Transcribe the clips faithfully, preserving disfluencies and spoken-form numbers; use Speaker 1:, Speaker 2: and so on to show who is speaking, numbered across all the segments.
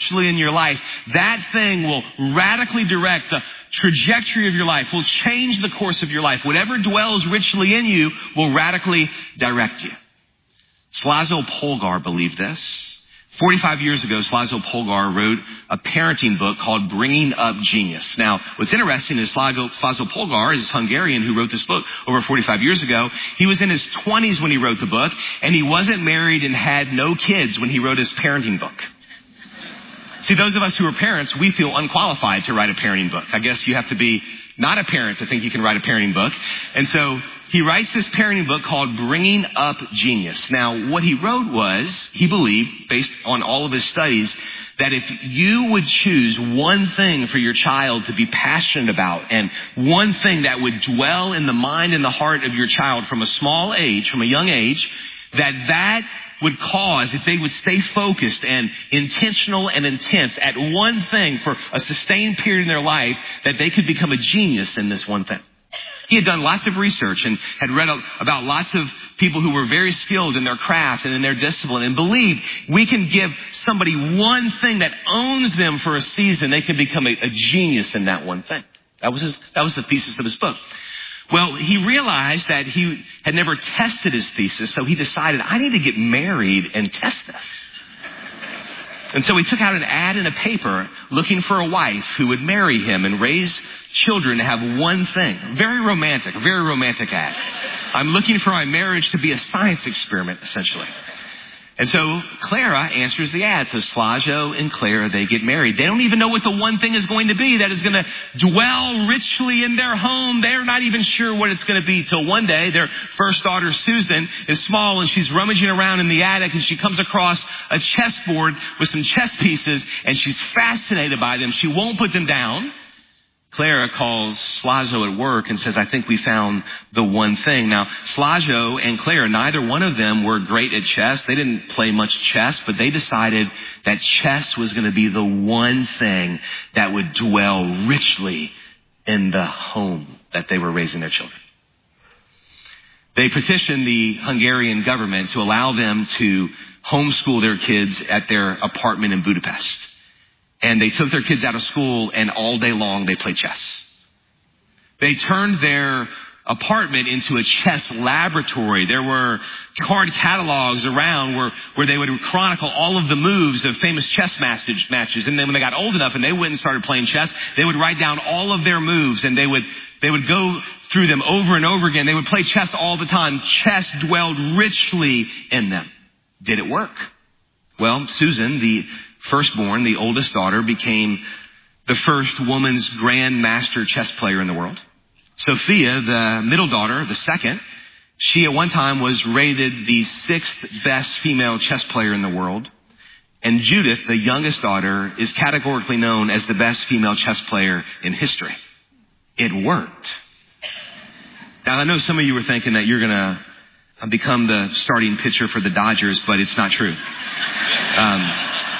Speaker 1: richly in your life, that thing will radically direct the trajectory of your life, will change the course of your life. Whatever dwells richly in you will radically direct you. Laszlo Polgar believed this. forty-five years ago, Laszlo Polgar wrote a parenting book called Bringing Up Genius. Now, what's interesting is Laszlo, Laszlo Polgar is Hungarian who wrote this book over forty-five years ago. He was in his twenties when he wrote the book, and he wasn't married and had no kids when he wrote his parenting book. See, those of us who are parents, we feel unqualified to write a parenting book. I guess you have to be not a parent to think you can write a parenting book. And so he writes this parenting book called Bringing Up Genius. Now, what he wrote was, he believed, based on all of his studies, that if you would choose one thing for your child to be passionate about and one thing that would dwell in the mind and the heart of your child from a small age, from a young age, that that would cause, if they would stay focused and intentional and intense at one thing for a sustained period in their life, that they could become a genius in this one thing. He had done lots of research and had read about lots of people who were very skilled in their craft and in their discipline and believed we can give somebody one thing that owns them for a season. They can become a, a genius in that one thing. That was his, that was the thesis of his book. Well, he realized that he had never tested his thesis, so he decided, I need to get married and test this. And so he took out an ad in a paper looking for a wife who would marry him and raise children to have one thing. Very romantic, a very romantic ad. I'm looking for my marriage to be a science experiment, essentially. And so Clara answers the ad. So Laszlo and Clara, they get married. They don't even know what the one thing is going to be that is going to dwell richly in their home. They're not even sure what it's going to be till one day their first daughter, Susan, is small and she's rummaging around in the attic and she comes across a chessboard with some chess pieces and she's fascinated by them. She won't put them down. Clara calls Laszlo at work and says, I think we found the one thing. Now, Laszlo and Clara, neither one of them were great at chess. They didn't play much chess, but they decided that chess was going to be the one thing that would dwell richly in the home that they were raising their children. They petitioned the Hungarian government to allow them to homeschool their kids at their apartment in Budapest. And they took their kids out of school and all day long they played chess. They turned their apartment into a chess laboratory. There were card catalogs around where, where they would chronicle all of the moves of famous chess matches. And then when they got old enough and they went and started playing chess, they would write down all of their moves and they would, they would go through them over and over again. They would play chess all the time. Chess dwelled richly in them. Did it work? Well, Susan, the firstborn, the oldest daughter, became the first woman's grand master chess player in the world. Sophia, the middle daughter, the second, she at one time was rated the sixth best female chess player in the world. And Judith, the youngest daughter, is categorically known as the best female chess player in history. It worked. Now, I know some of you were thinking that you're going to become the starting pitcher for the Dodgers, but it's not true. Um,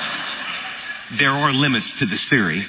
Speaker 1: There are limits to this theory.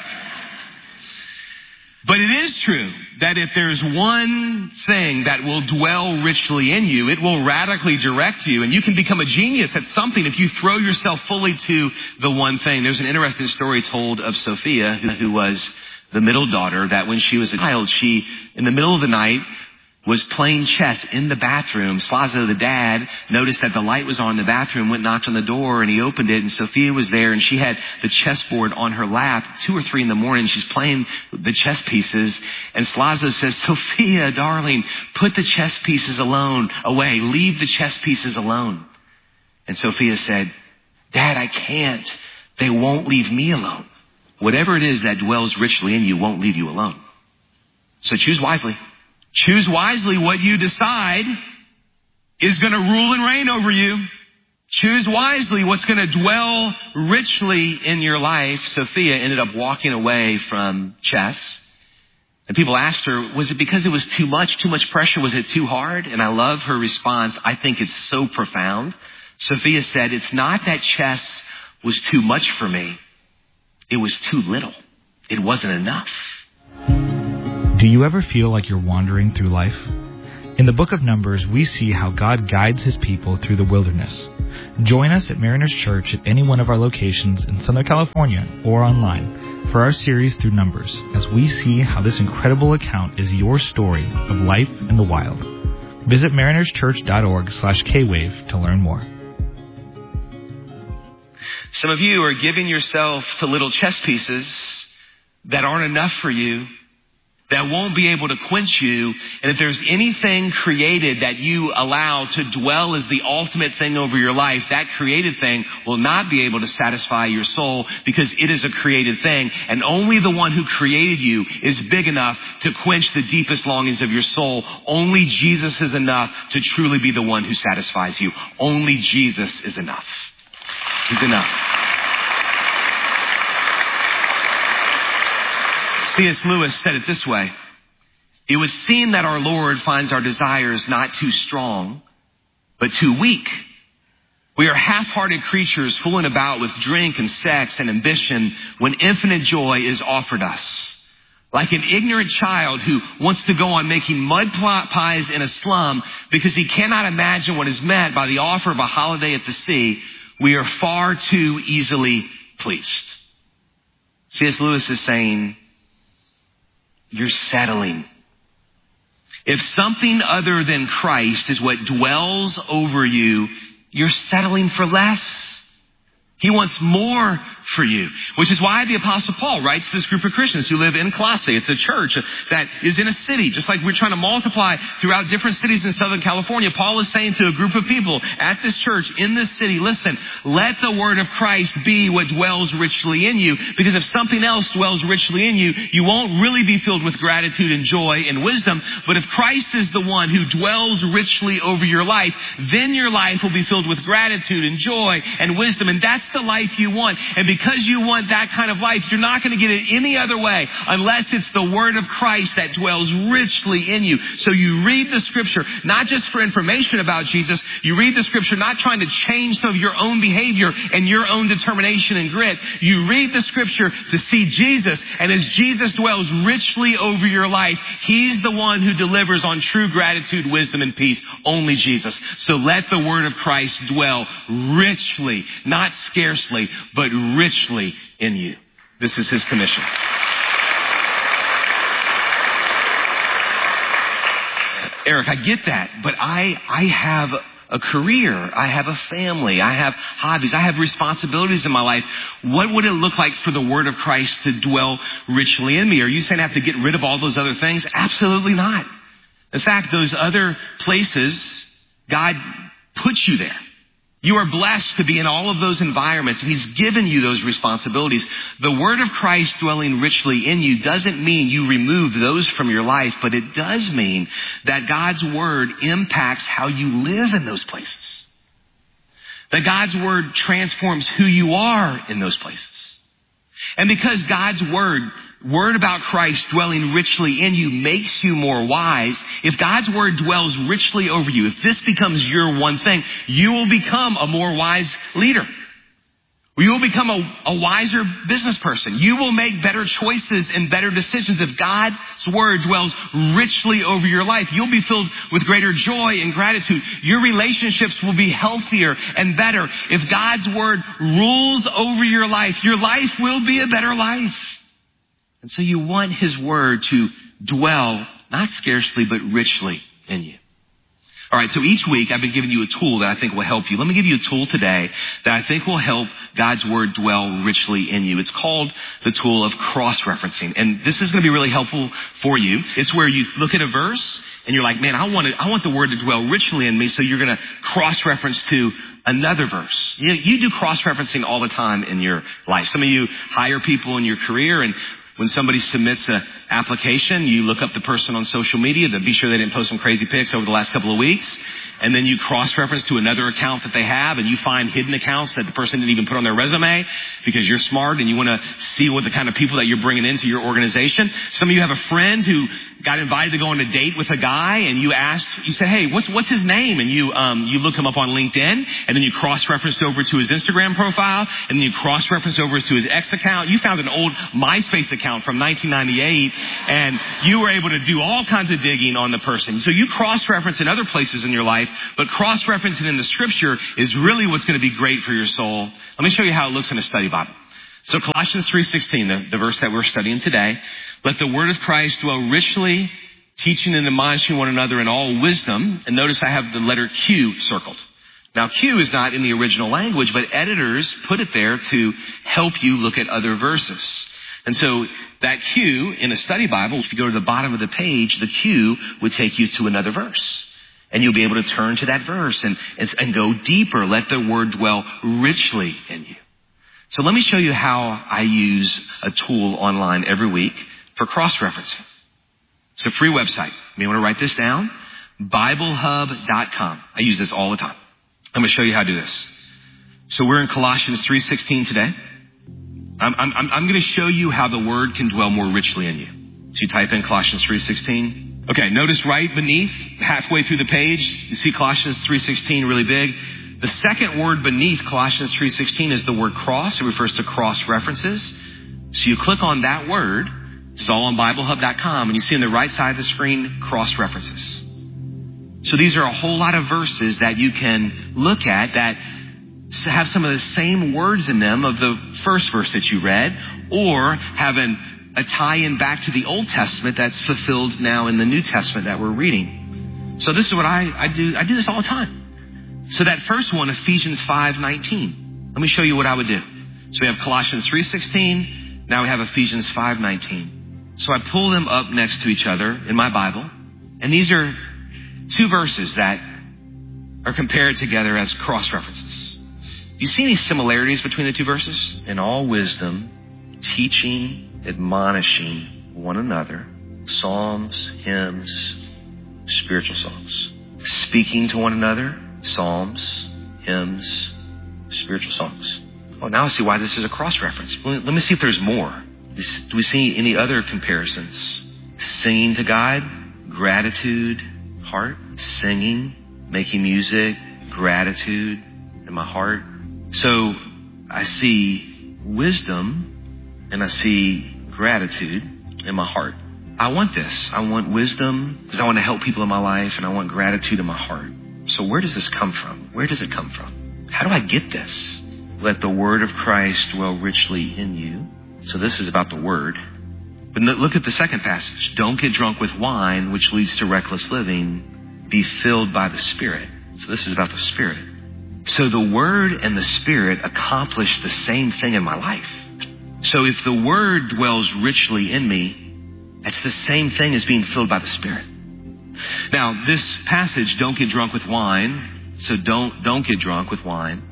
Speaker 1: But it is true that if there's one thing that will dwell richly in you, it will radically direct you. And you can become a genius at something if you throw yourself fully to the one thing. There's an interesting story told of Sophia, who was the middle daughter, that when she was a child, she, in the middle of the night, was playing chess in the bathroom. Laszlo, the dad, noticed that the light was on in the bathroom, went and knocked on the door, and he opened it, and Sophia was there, and she had the chessboard on her lap. Two or three in the morning, she's playing the chess pieces, and Laszlo says, Sophia, darling, put the chess pieces alone, away. Leave the chess pieces alone. And Sophia said, Dad, I can't. They won't leave me alone. Whatever it is that dwells richly in you won't leave you alone. So choose wisely. Choose wisely. What you decide is going to rule and reign over you. Choose wisely what's going to dwell richly in your life. Sophia ended up walking away from chess. And people asked her, was it because it was too much, too much pressure? Was it too hard? And I love her response. I think it's so profound. Sophia said, it's not that chess was too much for me. It was too little. It wasn't enough.
Speaker 2: Do you ever feel like you're wandering through life? In the book of Numbers, we see how God guides his people through the wilderness. Join us at Mariners Church at any one of our locations in Southern California or online for our series through Numbers as we see how this incredible account is your story of life in the wild. Visit marinerschurch.org slash kwave to learn more.
Speaker 1: Some of you are giving yourself to little chess pieces that aren't enough for you, that won't be able to quench you. And if there's anything created that you allow to dwell as the ultimate thing over your life, that created thing will not be able to satisfy your soul because it is a created thing. And only the one who created you is big enough to quench the deepest longings of your soul. Only Jesus is enough to truly be the one who satisfies you. Only Jesus is enough. He's enough. C S Lewis said it this way: it would seem that our Lord finds our desires not too strong, but too weak. We are half-hearted creatures fooling about with drink and sex and ambition when infinite joy is offered us. Like an ignorant child who wants to go on making mud pies in a slum because he cannot imagine what is meant by the offer of a holiday at the sea, we are far too easily pleased. C S Lewis is saying, you're settling. If something other than Christ is what dwells over you, you're settling for less. He wants more for you, which is why the Apostle Paul writes to this group of Christians who live in Colossae. It's a church that is in a city, just like we're trying to multiply throughout different cities in Southern California. Paul is saying to a group of people at this church in this city, listen, let the word of Christ be what dwells richly in you, because if something else dwells richly in you, you won't really be filled with gratitude and joy and wisdom. But if Christ is the one who dwells richly over your life, then your life will be filled with gratitude and joy and wisdom. And that's the life you want. And because you want that kind of life, you're not going to get it any other way unless it's the word of Christ that dwells richly in you. So you read the scripture, not just for information about Jesus. You read the scripture not trying to change some of your own behavior and your own determination and grit. You read the scripture to see Jesus. And as Jesus dwells richly over your life, he's the one who delivers on true gratitude, wisdom, and peace. Only Jesus. So let the word of Christ dwell richly, not scarcely, but richly in you. This is his commission. Eric, I get that, but I, I have a career. I have a family. I have hobbies. I have responsibilities in my life. What would it look like for the word of Christ to dwell richly in me? Are you saying I have to get rid of all those other things? Absolutely not. In fact, those other places, God puts you there. You are blessed to be in all of those environments, and he's given you those responsibilities. The word of Christ dwelling richly in you doesn't mean you remove those from your life, but it does mean that God's word impacts how you live in those places. That God's word transforms who you are in those places. And because God's word, word about Christ dwelling richly in you makes you more wise, if God's word dwells richly over you, if this becomes your one thing, you will become a more wise leader. You will become a, a wiser business person. You will make better choices and better decisions. If God's word dwells richly over your life, you'll be filled with greater joy and gratitude. Your relationships will be healthier and better. If God's word rules over your life, your life will be a better life. And so you want his word to dwell, not scarcely, but richly in you. All right, so each week I've been giving you a tool that I think will help you. Let me give you a tool today that I think will help God's word dwell richly in you. It's called the tool of cross-referencing. And this is going to be really helpful for you. It's where you look at a verse and you're like, man, I want to, I want the word to dwell richly in me. So you're going to cross-reference to another verse. You, you do cross-referencing all the time in your life. Some of you hire people in your career, and when somebody submits an application, you look up the person on social media to be sure they didn't post some crazy pics over the last couple of weeks. and then you cross-reference to another account that they have, and you find hidden accounts that the person didn't even put on their resume because you're smart and you want to see what the kind of people that you're bringing into your organization. Some of you have a friend who got invited to go on a date with a guy, and you asked, you said, hey, what's what's his name? And you um, you looked him up on LinkedIn, and then you cross-referenced over to his Instagram profile, and then you cross-referenced over to his X account. You found an old MySpace account from nineteen ninety-eight, and you were able to do all kinds of digging on the person. So you cross-reference in other places in your life, but cross-referencing in the Scripture is really what's going to be great for your soul. Let me show you how it looks in a study Bible. So Colossians three sixteen, the, the verse that we're studying today, let the word of Christ dwell richly, teaching and admonishing one another in all wisdom. And notice I have the letter Q circled. Now, Q is not in the original language, but editors put it there to help you look at other verses. And so that Q in a study Bible, if you go to the bottom of the page, the Q would take you to another verse. And you'll be able to turn to that verse and, and, and go deeper. Let the word dwell richly in you. So let me show you how I use a tool online every week for cross-referencing. It's a free website. You may want to write this down. Bible Hub dot com. I use this all the time. I'm going to show you how to do this. So we're in Colossians three sixteen today. I'm, I'm, I'm going to show you how the word can dwell more richly in you. So you type in Colossians three sixteen. Okay, notice right beneath, halfway through the page, you see Colossians three sixteen really big. The second word beneath Colossians three sixteen is the word cross. It refers to cross references. So you click on that word. It's all on Bible Hub dot com, and you see on the right side of the screen, cross references. So these are a whole lot of verses that you can look at that have some of the same words in them of the first verse that you read, or have an, a tie-in back to the Old Testament that's fulfilled now in the New Testament that we're reading. So this is what I, I do. I do this all the time. So that first one, Ephesians five nineteen. Let me show you what I would do. So we have Colossians three sixteen. Now we have Ephesians five nineteen. So I pull them up next to each other in my Bible. And these are two verses that are compared together as cross-references. Do you see any similarities between the two verses? In all wisdom, teaching, admonishing one another, psalms, hymns, spiritual songs. Speaking to one another, psalms, hymns, spiritual songs. Oh, now I see why this is a cross-reference. Let me see if there's more. Do we see any other comparisons? Singing to God, gratitude, heart, singing, making music, gratitude in my heart. So I see wisdom and I see gratitude in my heart. I want this. I want wisdom because I want to help people in my life, and I want gratitude in my heart. So where does this come from? Where does it come from? How do I get this? Let the word of Christ dwell richly in you. So this is about the word. But look at the second passage. Don't get drunk with wine, which leads to reckless living. Be filled by the Spirit. So this is about the Spirit. So the word and the Spirit accomplish the same thing in my life. So if the word dwells richly in me, it's the same thing as being filled by the Spirit. Now, this passage, don't get drunk with wine, so don't, don't get drunk with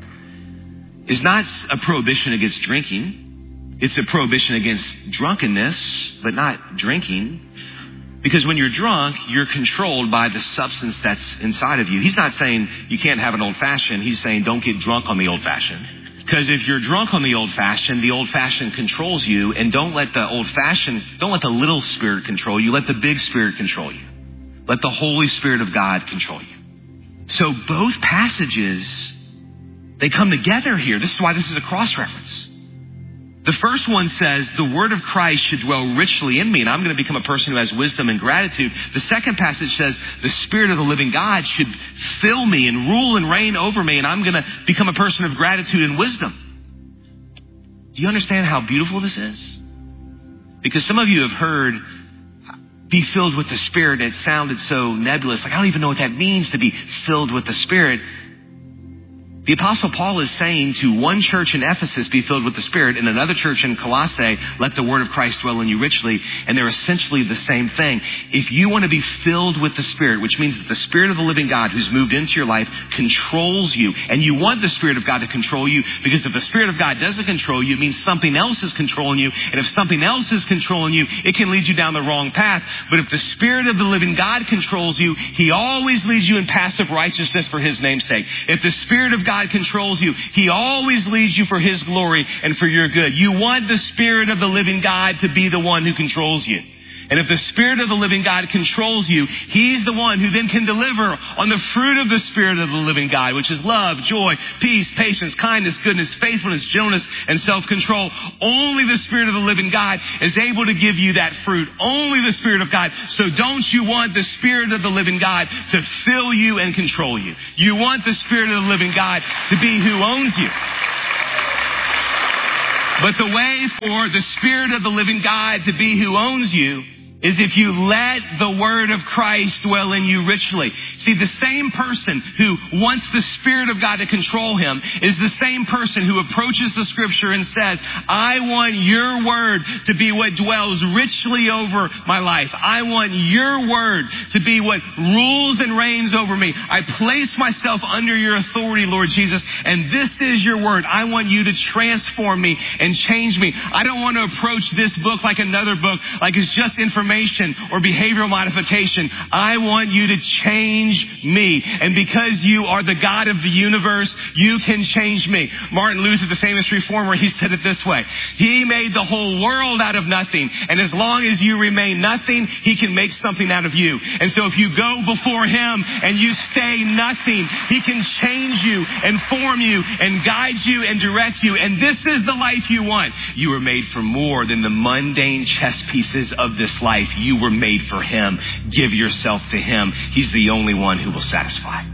Speaker 1: wine, is not a prohibition against drinking. It's a prohibition against drunkenness, but not drinking. Because when you're drunk, you're controlled by the substance that's inside of you. He's not saying you can't have an old-fashioned. He's saying don't get drunk on the old-fashioned. Because if you're drunk on the old-fashioned, the old-fashioned controls you. And don't let the old-fashioned, don't let the little spirit control you. Let the big Spirit control you. Let the Holy Spirit of God control you. So both passages, they come together here. This is why this is a cross-reference. The first one says, the word of Christ should dwell richly in me, and I'm going to become a person who has wisdom and gratitude. The second passage says, the Spirit of the living God should fill me and rule and reign over me, and I'm going to become a person of gratitude and wisdom. Do you understand how beautiful this is? Because some of you have heard, be filled with the Spirit, and it sounded so nebulous. Like, I don't even know what that means to be filled with the Spirit. The Apostle Paul is saying to one church in Ephesus, be filled with the Spirit, and another church in Colossae, let the word of Christ dwell in you richly. And they're essentially the same thing. If you want to be filled with the Spirit, which means that the Spirit of the living God who's moved into your life controls you, and you want the Spirit of God to control you, because if the Spirit of God doesn't control you, it means something else is controlling you. And if something else is controlling you, it can lead you down the wrong path. But if the Spirit of the living God controls you, He always leads you in paths of righteousness for His name's sake. If the Spirit of God God controls you, He always leads you for His glory and for your good. You want the Spirit of the living God to be the one who controls you. And if the Spirit of the living God controls you, He's the one who then can deliver on the fruit of the Spirit of the living God, which is love, joy, peace, patience, kindness, goodness, faithfulness, gentleness, and self-control. Only the Spirit of the living God is able to give you that fruit. Only the Spirit of God. So don't you want the Spirit of the living God to fill you and control you? You want the Spirit of the living God to be who owns you. But the way for the Spirit of the living God to be who owns you is if you let the word of Christ dwell in you richly. See, the same person who wants the Spirit of God to control him is the same person who approaches the Scripture and says, I want your word to be what dwells richly over my life. I want your word to be what rules and reigns over me. I place myself under your authority, Lord Jesus, and this is your word. I want you to transform me and change me. I don't want to approach this book like another book, like it's just information or behavioral modification. I want you to change me. And because you are the God of the universe, you can change me. Martin Luther, the famous reformer, he said it this way. He made the whole world out of nothing. And as long as you remain nothing, He can make something out of you. And so if you go before Him and you stay nothing, He can change you and form you and guide you and direct you. And this is the life you want. You were made for more than the mundane chess pieces of this life. You were made for Him. Give yourself to Him. He's the only one who will satisfy.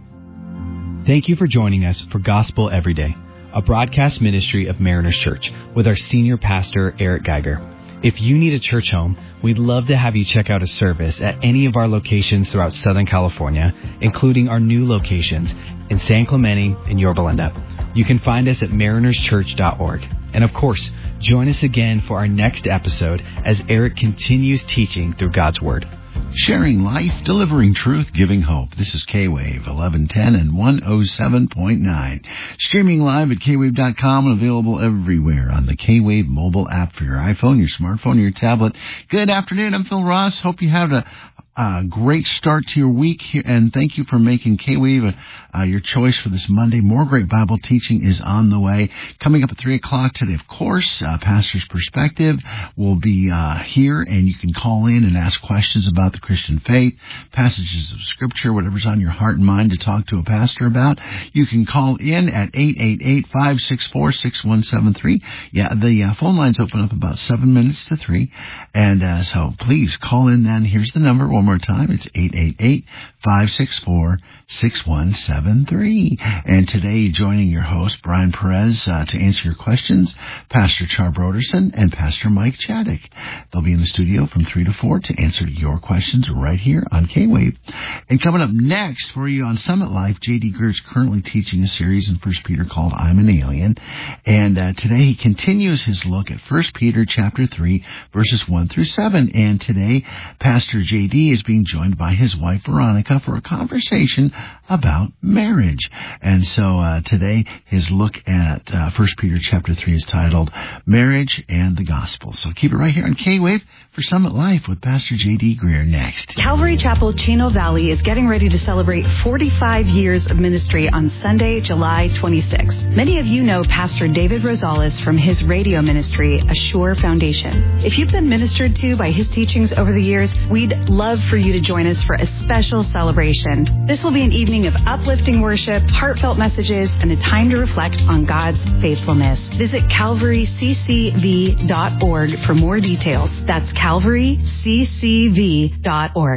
Speaker 3: Thank you for joining us for Gospel Every Day, a broadcast ministry of Mariners Church with our senior pastor, Eric Geiger. If you need a church home, we'd love to have you check out a service at any of our locations throughout Southern California, including our new locations in San Clemente and Yorba Linda. You can find us at mariners church dot org. And of course, join us again for our next episode as Eric continues teaching through God's Word.
Speaker 4: Sharing life, delivering truth, giving hope. This is K-Wave, eleven ten and one oh seven point nine. Streaming live at K wave dot com and available everywhere on the K-Wave mobile app for your iPhone, your smartphone, your tablet. Good afternoon. I'm Phil Ross. Hope you had a Uh, great start to your week here, and thank you for making K-Wave uh, uh, your choice for this Monday. More great Bible teaching is on the way. Coming up at three o'clock today, of course, uh, Pastor's Perspective will be uh, here, and you can call in and ask questions about the Christian faith, passages of Scripture, whatever's on your heart and mind to talk to a pastor about. You can call in at eight eight eight, five six four, six one seven three. Yeah, the uh, phone lines open up about seven minutes to three, and uh, so please call in then. Here's the number. One more time, it's eight eight eight, five six four, six one seven three. And today, joining your host, Brian Perez, uh, to answer your questions, Pastor Char Broderson and Pastor Mike Chaddick. They'll be in the studio from three to four to answer your questions right here on K-Wave. And coming up next for you on Summit Life, J D Greer is currently teaching a series in First Peter called I'm an Alien. And uh, today he continues his look at First Peter chapter three, verses one through seven. And today, Pastor J D is being joined by his wife, Veronica, for a conversation about marriage. And so uh, today, his look at uh, First Peter chapter three is titled Marriage and the Gospel. So keep it right here on K-Wave for Summit Life with Pastor J D Greer next.
Speaker 5: Calvary Chapel, Chino Valley is getting ready to celebrate forty-five years of ministry on Sunday, July twenty-sixth. Many of you know Pastor David Rosales from his radio ministry, Assure Foundation. If you've been ministered to by his teachings over the years, we'd love for you to join us for a special celebration. This will be an evening of uplifting worship, heartfelt messages, and a time to reflect on God's faithfulness. Visit calvary c c v dot org for more details. That's calvary c c v dot org.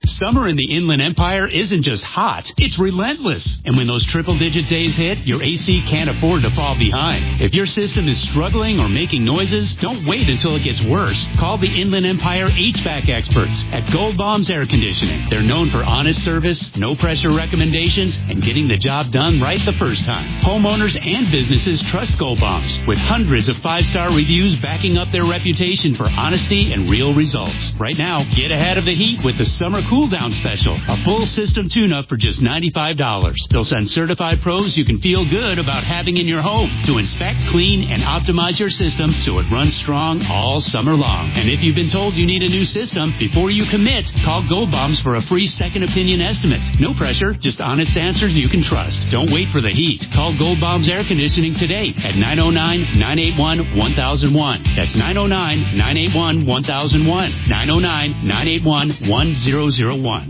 Speaker 6: Summer in the Inland Empire isn't just hot, it's relentless. And when those triple-digit days hit, your A C can't afford to fall behind. If your system is struggling or making noises, don't wait until it gets worse. Call the Inland Empire H V A C experts at Gold Bombs Air Conditioning. They're known for honest service, no-pressure recommendations, and getting the job done right the first time. Homeowners and businesses trust Gold Bombs, with hundreds of five-star reviews backing up their reputation for honesty and real results. Right now, get ahead of the heat with the Summer Cool Down Special, a full system tune-up for just ninety-five dollars. They'll send certified pros you can feel good about having in your home to inspect, clean, and optimize your system so it runs strong all summer long. And if you've been told you need a new system, before you commit, call Gold Bombs for a free second opinion estimate. No pressure, just honest answers you can trust. Don't wait for the heat. Call Gold Bombs Air Conditioning today at nine oh nine, nine eight one, one thousand one. That's nine oh nine, nine eight one, one thousand one. nine oh nine, nine eight one, one thousand one.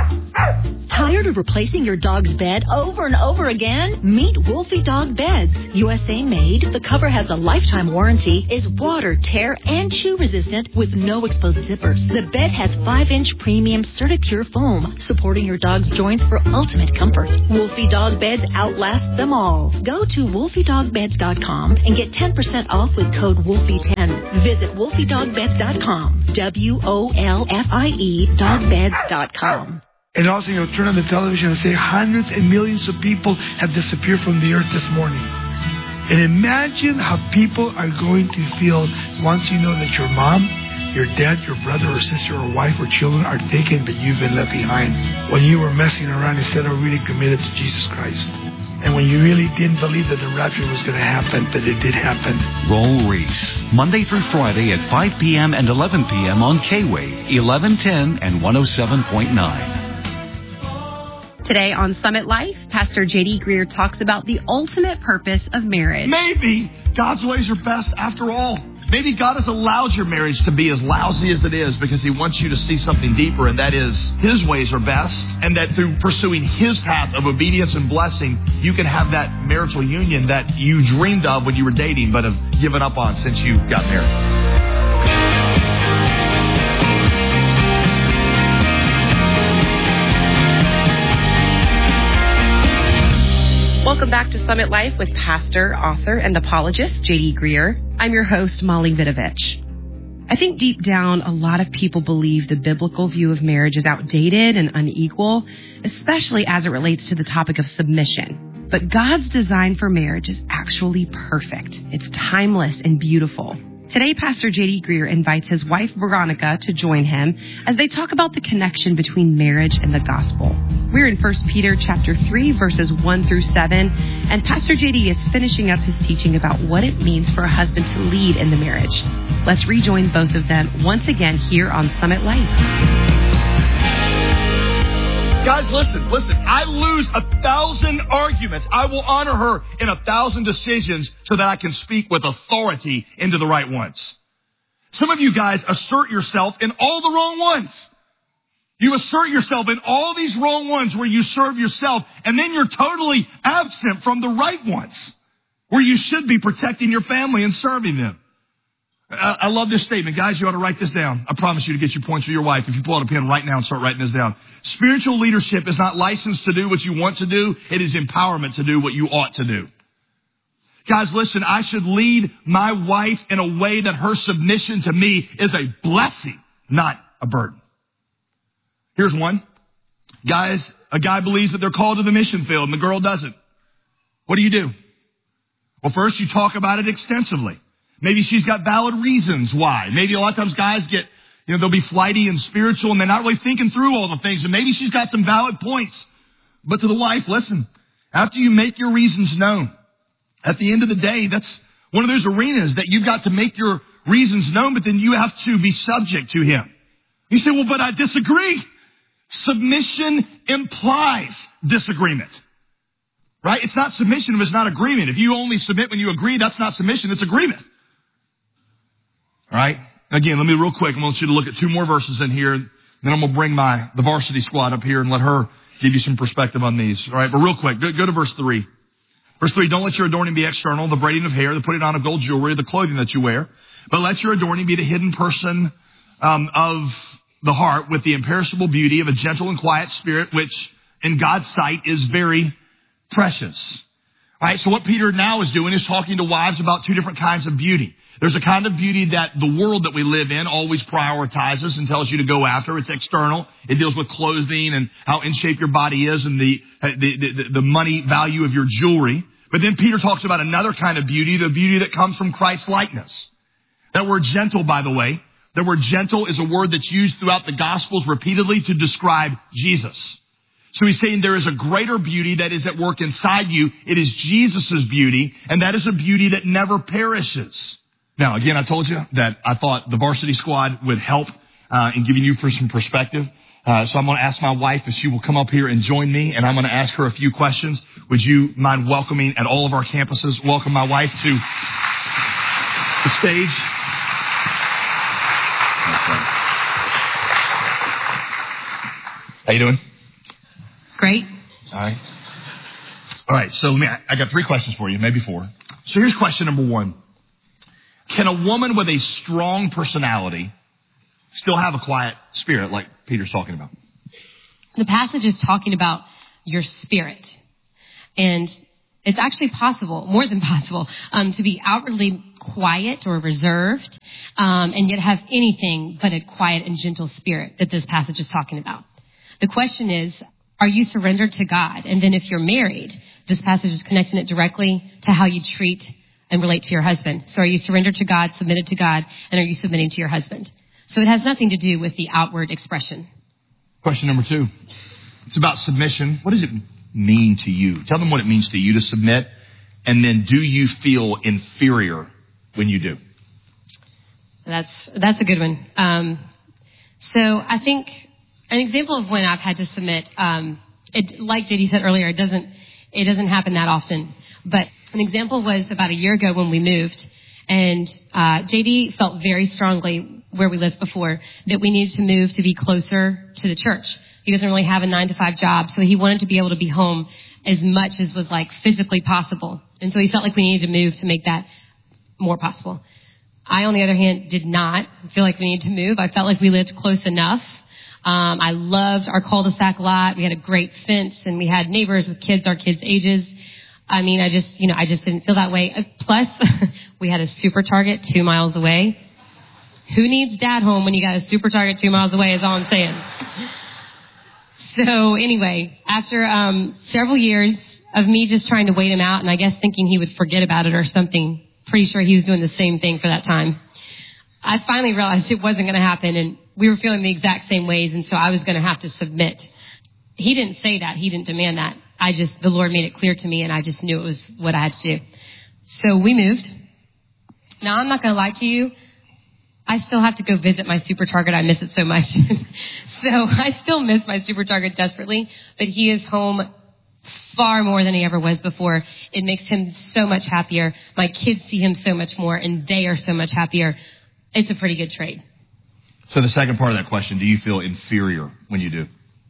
Speaker 7: Tired of replacing your dog's bed over and over again? Meet Wolfie Dog Beds. U S A made, the cover has a lifetime warranty, is water, tear, and chew resistant with no exposed zippers. The bed has five inch premium Certicure foam, supporting your dog's joints for ultimate comfort. Wolfie Dog Beds outlast them all. Go to wolfie dog beds dot com and get ten percent off with code Wolfie ten. Visit wolfie dog beds dot com. W O L F I E dog beds dot com.
Speaker 8: And also, you know, turn on the television and say hundreds and millions of people have disappeared from the earth this morning. And imagine how people are going to feel once you know that your mom, your dad, your brother or sister or wife or children are taken, but you've been left behind. When you were messing around instead of really committed to Jesus Christ. And when you really didn't believe that the rapture was going to happen, that it did happen.
Speaker 9: Roll Reese, Monday through Friday at five p.m. and eleven p.m. on K-Wave, eleven ten and one oh seven point nine.
Speaker 10: Today on Summit Life, Pastor J D Greer talks about the ultimate purpose of marriage.
Speaker 11: Maybe God's ways are best after all. Maybe God has allowed your marriage to be as lousy as it is because he wants you to see something deeper, and that is his ways are best, and that through pursuing his path of obedience and blessing, you can have that marital union that you dreamed of when you were dating but have given up on since you got married.
Speaker 10: Welcome back to Summit Life with pastor, author, and apologist J D Greer. I'm your host, Molly Vidovich. I think deep down, a lot of people believe the biblical view of marriage is outdated and unequal, especially as it relates to the topic of submission. But God's design for marriage is actually perfect. It's timeless and beautiful. Today, Pastor J D Greer invites his wife, Veronica, to join him as they talk about the connection between marriage and the gospel. We're in First Peter chapter three, verses one through seven, and Pastor J D is finishing up his teaching about what it means for a husband to lead in the marriage. Let's rejoin both of them once again here on Summit Life.
Speaker 11: Guys, listen, listen. I lose a thousand arguments. I will honor her in a thousand decisions so that I can speak with authority into the right ones. Some of you guys assert yourself in all the wrong ones. You assert yourself in all these wrong ones where you serve yourself, and then you're totally absent from the right ones where you should be protecting your family and serving them. I love this statement. Guys, you ought to write this down. I promise you to get your points for your wife. If you pull out a pen right now and start writing this down. Spiritual leadership is not licensed to do what you want to do. It is empowerment to do what you ought to do. Guys, listen, I should lead my wife in a way that her submission to me is a blessing, not a burden. Here's one. Guys, a guy believes that they're called to the mission field and the girl doesn't. What do you do? Well, first you talk about it extensively. Maybe she's got valid reasons why. Maybe a lot of times guys get, you know, they'll be flighty and spiritual and they're not really thinking through all the things. And maybe she's got some valid points. But to the wife, listen, after you make your reasons known, at the end of the day, that's one of those arenas that you've got to make your reasons known, but then you have to be subject to him. You say, well, but I disagree. Submission implies disagreement. Right? It's not submission if it's not agreement. If you only submit when you agree, that's not submission, it's agreement. All right. Again, let me real quick. I want you to look at two more verses in here. Then I'm going to bring my, the varsity squad up here and let her give you some perspective on these. All right. But real quick, go, go to verse three. Verse three, don't let your adorning be external, the braiding of hair, the putting on of gold jewelry, the clothing that you wear, but let your adorning be the hidden person, um, of the heart with the imperishable beauty of a gentle and quiet spirit, which in God's sight is very precious. All right, so what Peter now is doing is talking to wives about two different kinds of beauty. There's a kind of beauty that the world that we live in always prioritizes and tells you to go after. It's external. It deals with clothing and how in shape your body is and the, the, the, the money value of your jewelry. But then Peter talks about another kind of beauty, the beauty that comes from Christ's likeness. That word gentle, by the way, the word gentle is a word that's used throughout the Gospels repeatedly to describe Jesus. So he's saying there is a greater beauty that is at work inside you. It is Jesus' beauty, and that is a beauty that never perishes. Now, again, I told you that I thought the varsity squad would help uh, in giving you for some perspective. Uh, so I'm going to ask my wife if she will come up here and join me, and I'm going to ask her a few questions. Would you mind welcoming at all of our campuses? Welcome my wife to the stage. How you doing?
Speaker 10: Great.
Speaker 11: All right. All right. So let me, I got three questions for you, maybe four. So here's question number one. Can a woman with a strong personality still have a quiet spirit like Peter's talking about?
Speaker 10: The passage is talking about your spirit. And it's actually possible, more than possible, um, to be outwardly quiet or reserved, um, and yet have anything but a quiet and gentle spirit that this passage is talking about. The question is, are you surrendered to God? And then if you're married, this passage is connecting it directly to how you treat and relate to your husband. So are you surrendered to God, submitted to God, and are you submitting to your husband? So it has nothing to do with the outward expression.
Speaker 11: Question number two. It's about submission. What does it mean to you? Tell them what it means to you to submit. And then do you feel inferior when you do?
Speaker 10: That's, that's a good one. Um, so I think an example of when I've had to submit, um, it, like J D said earlier, it doesn't, it doesn't happen that often. But an example was about a year ago when we moved, and uh, J D felt very strongly where we lived before that we needed to move to be closer to the church. He doesn't really have a nine to five job, so he wanted to be able to be home as much as was like physically possible. And so he felt like we needed to move to make that more possible. I, on the other hand, did not feel like we needed to move. I felt like we lived close enough. Um, I loved our cul-de-sac lot. We had a great fence, and we had neighbors with kids our kids' ages. I mean, I just, you know, I just didn't feel that way. Plus, we had a Super Target two miles away. Who needs dad home when you got a Super Target two miles away is all I'm saying. So anyway, after um, several years of me just trying to wait him out, and I guess thinking he would forget about it or something, pretty sure he was doing the same thing for that time, I finally realized it wasn't going to happen, and we were feeling the exact same ways, and so I was going to have to submit. He didn't say that. He didn't demand that. I just, the Lord made it clear to me, and I just knew it was what I had to do. So we moved. Now, I'm not going to lie to you. I still have to go visit my Super Target. I miss it so much. So I still miss my Super Target desperately, but he is home far more than he ever was before. It makes him so much happier. My kids see him so much more, and they are so much happier. It's a pretty good trade.
Speaker 11: So the second part of that question, do you feel inferior when you do?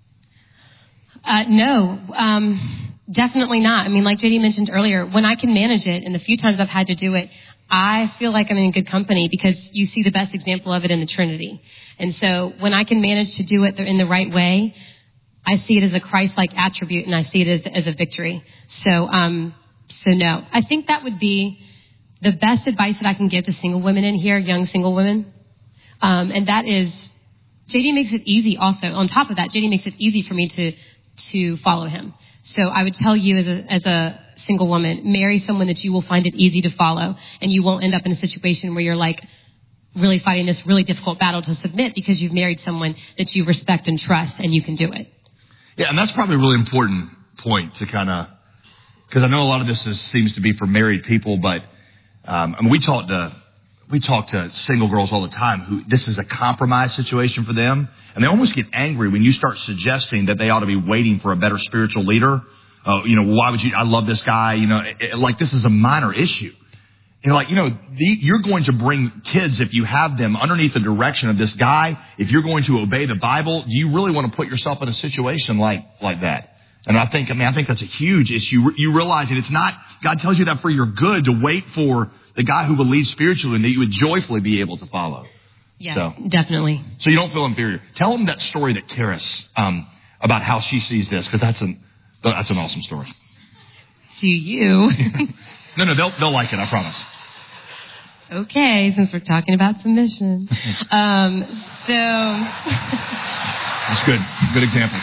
Speaker 10: Uh, no, um, definitely not. I mean, like J D mentioned earlier, when I can manage it, and the few times I've had to do it, I feel like I'm in good company because you see the best example of it in the Trinity. And so when I can manage to do it in the right way, I see it as a Christ-like attribute, and I see it as, as a victory. So, um, so no, I think that would be the best advice that I can give to single women in here, young single women. Um, and that is, J D makes it easy also. On top of that, J D makes it easy for me to, to follow him. So I would tell you as a, as a single woman, marry someone that you will find it easy to follow, and you won't end up in a situation where you're like really fighting this really difficult battle to submit because you've married someone that you respect and trust, and you can do it.
Speaker 11: Yeah, and that's probably a really important point to kind of, because I know a lot of this is, seems to be for married people, but um, I mean, we talk to we talk to single girls all the time who this is a compromise situation for them, and they almost get angry when you start suggesting that they ought to be waiting for a better spiritual leader. Uh, you know, why would you? I love this guy. You know, it, it, like this is a minor issue. You're like, you know, the, you're going to bring kids, if you have them underneath the direction of this guy, if you're going to obey the Bible, do you really want to put yourself in a situation like, like that? And I think, I mean, I think that's a huge issue. You realize that it's not, God tells you that for your good to wait for the guy who will lead spiritually and that you would joyfully be able to follow.
Speaker 10: Yeah,
Speaker 11: so,
Speaker 10: definitely.
Speaker 11: So you don't feel inferior. Tell them that story that Karis, um, about how she sees this, because that's an, that's an awesome story.
Speaker 10: To you.
Speaker 11: no, no, they'll, they'll like it, I promise.
Speaker 10: Okay, since we're talking about submission. um, so.
Speaker 11: That's good. Good example.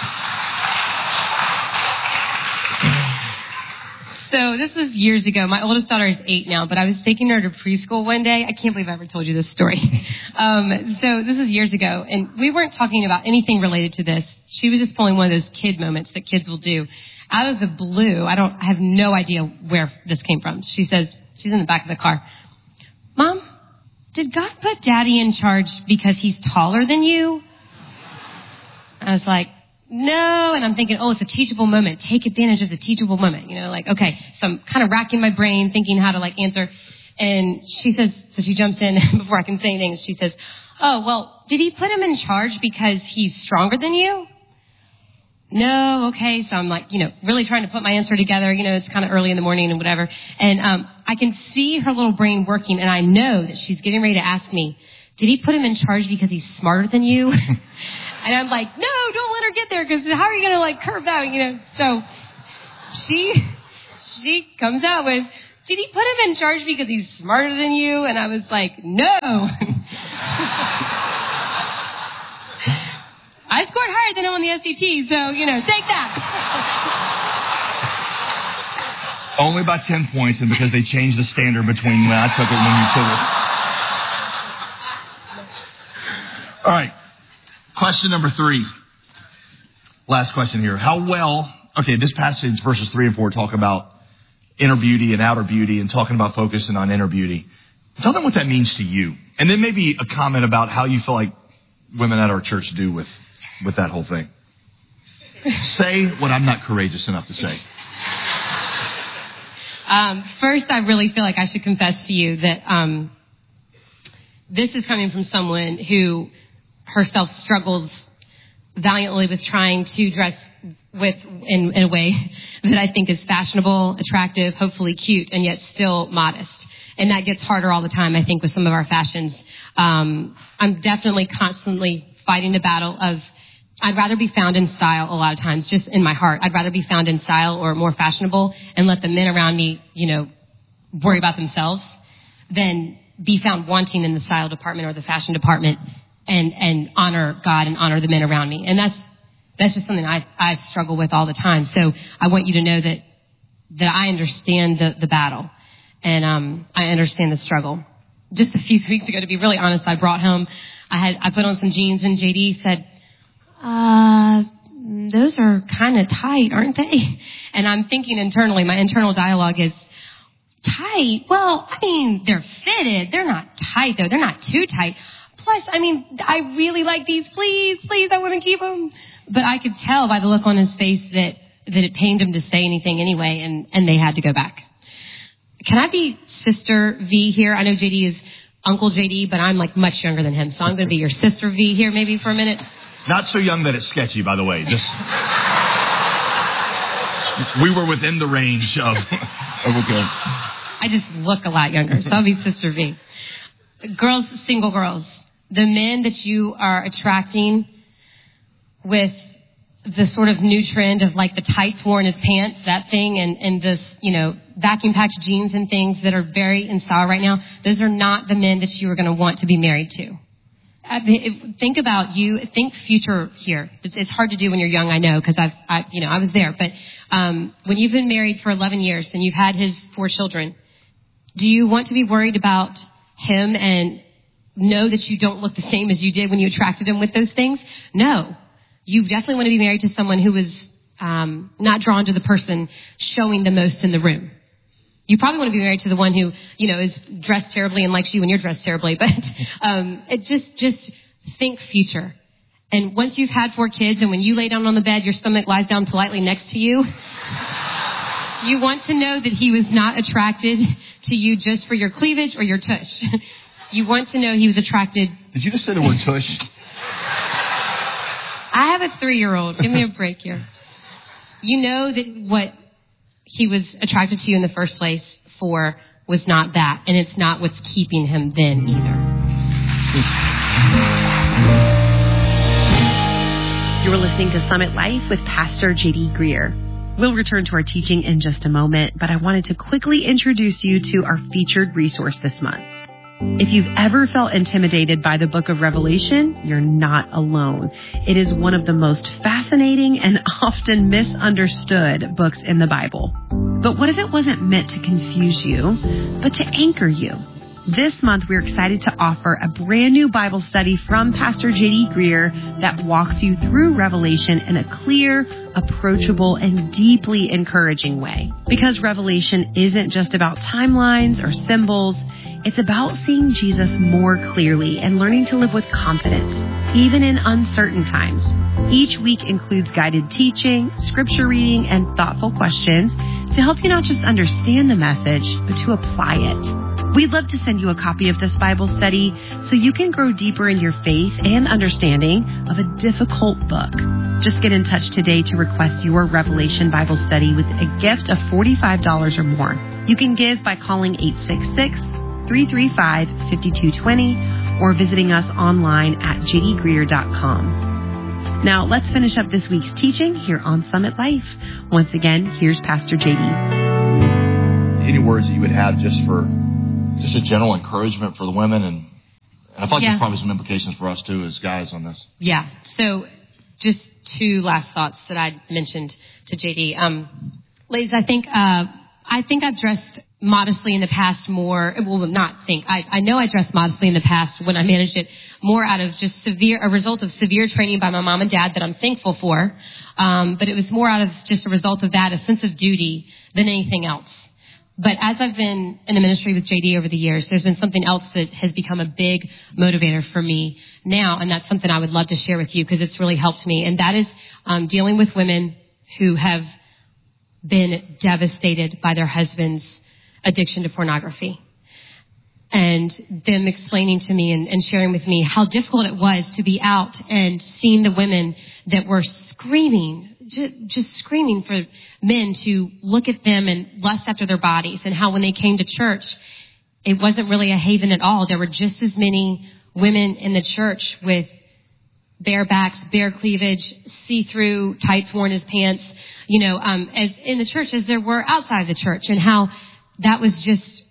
Speaker 10: So this was years ago. My oldest daughter is eight now, but I was taking her to preschool one day. I can't believe I ever told you this story. Um, so this was years ago, and we weren't talking about anything related to this. She was just pulling one of those kid moments that kids will do. Out of the blue, I don't I have no idea where this came from. She says, she's in the back of the car. Mom, did God put Daddy in charge because he's taller than you? I was like, no. And I'm thinking, oh, it's a teachable moment. Take advantage of the teachable moment. You know, like, okay. So I'm kind of racking my brain thinking how to like answer. And she says, so she jumps in before I can say anything. She says, oh, well, did he put him in charge because he's stronger than you? No. Okay. So I'm like, you know, really trying to put my answer together. You know, it's kind of early in the morning and whatever. And, um, I can see her little brain working, and I know that she's getting ready to ask me, did he put him in charge because he's smarter than you? And I'm like, no, don't let her get there, because how are you going to like curve that, you know? So she, she comes out with, did he put him in charge because he's smarter than you? And I was like, no. I scored higher than him on the S A T, so, you know, take that.
Speaker 11: Only by ten points, and because they changed the standard between when I took it and when you took it. All right. Question number three. Last question here. How well, okay, this passage, verses three and four, talk about inner beauty and outer beauty and talking about focusing on inner beauty. Tell them what that means to you. And then maybe a comment about how you feel like women at our church do with, with that whole thing. Say what I'm not courageous enough to say.
Speaker 10: Um, first, I really feel like I should confess to you that um, this is coming from someone who herself struggles valiantly with trying to dress with in, in a way that I think is fashionable, attractive, hopefully cute, and yet still modest. And that gets harder all the time, I think, with some of our fashions. Um, I'm definitely constantly fighting the battle of I'd rather be found in style a lot of times, just in my heart. I'd rather be found in style or more fashionable and let the men around me, you know, worry about themselves than be found wanting in the style department or the fashion department and, and honor God and honor the men around me. And that's, that's just something I, I struggle with all the time. So I want you to know that, that I understand the, the battle and, um, I understand the struggle. Just a few weeks ago, to be really honest, I brought home, I had, I put on some jeans and J D said, Uh, those are kind of tight, aren't they? And I'm thinking internally, my internal dialogue is, tight? Well, I mean, they're fitted. They're not tight, though. They're not too tight. Plus, I mean, I really like these. Please, please, I want to keep them. But I could tell by the look on his face that, that it pained him to say anything anyway, and, and they had to go back. Can I be Sister V here? I know J D is Uncle J D, but I'm like much younger than him, so I'm going to be your Sister V here maybe for a minute.
Speaker 11: Not so young that it's sketchy, by the way. Just we were within the range of, of okay.
Speaker 10: I just look a lot younger, so I'll be Sister V. Girls, single girls, the men that you are attracting with the sort of new trend of like the tights worn as pants, that thing, and, and this, you know, vacuum packed jeans and things that are very in style right now, those are not the men that you are going to want to be married to. Think about you. Think future here. It's, it's hard to do when you're young, I know, because I've, I, you know, I was there. But um, when you've been married for eleven years and you've had his four children, do you want to be worried about him and know that you don't look the same as you did when you attracted him with those things? No. You definitely want to be married to someone who is um, not drawn to the person showing the most in the room. You probably want to be married to the one who, you know, is dressed terribly and likes you when you're dressed terribly. But um, it just, just think future. And once you've had four kids and when you lay down on the bed, your stomach lies down politely next to you, you want to know that he was not attracted to you just for your cleavage or your tush. You want to know he was attracted.
Speaker 11: Did you just say the word tush?
Speaker 10: I have a three-year-old. Give me a break here. You know that what he was attracted to you in the first place for was not that, and it's not what's keeping him then either. You're listening to Summit Life with Pastor J D Greer. We'll return to our teaching in just a moment, but I wanted to quickly introduce you to our featured resource this month. If you've ever felt intimidated by the book of Revelation, you're not alone. It is one of the most fascinating and often misunderstood books in the Bible. But what if it wasn't meant to confuse you, but to anchor you? This month, we're excited to offer a brand new Bible study from Pastor J D Greer that walks you through Revelation in a clear, approachable, and deeply encouraging way. Because Revelation isn't just about timelines or symbols, it's about seeing Jesus more clearly and learning to live with confidence, even in uncertain times. Each week includes guided teaching, scripture reading, and thoughtful questions to help you not just understand the message, but to apply it. We'd love to send you a copy of this Bible study so you can grow deeper in your faith and understanding of a difficult book. Just get in touch today to request your Revelation Bible study with a gift of forty-five dollars or more. You can give by calling eight six six, three three five, five two two zero or visiting us online at j d greer dot com. Now, let's finish up this week's teaching here on Summit Life. Once again, here's Pastor J D.
Speaker 11: Any words that you would have just for just a general encouragement for the women, and, and I thought
Speaker 12: yeah.
Speaker 11: there's probably some implications for us too as guys on this.
Speaker 12: Yeah. So just two last thoughts that I mentioned to J D. Um, ladies, I think uh, I think I've dressed modestly in the past more. Well, not think. I, I know I dressed modestly in the past when I managed it more out of just severe a result of severe training by my mom and dad that I'm thankful for. Um, but it was more out of just a result of that, a sense of duty than anything else. But as I've been in the ministry with J D over the years, there's been something else that has become a big motivator for me now, and that's something I would love to share with you because it's really helped me, and that is um, dealing with women who have been devastated by their husband's addiction to pornography. And them explaining to me and, and sharing with me how difficult it was to be out and seeing the women that were screaming just screaming for men to look at them and lust after their bodies, and how when they came to church, it wasn't really a haven at all. There were just as many women in the church with bare backs, bare cleavage, see-through, tights worn as pants, you know, um, as in the church as there were outside the church, and how that was just